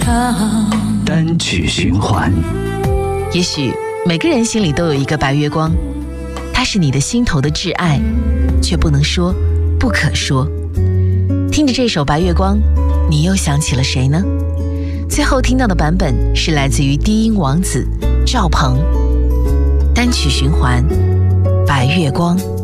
单曲循环。 也许每个人心里都有一个白月光，它是你的心头的挚爱，却不能说，不可说。听着这首《白月光》，你又想起了谁呢？最后听到的版本是来自于低音王子赵鹏。单曲循环，白月光。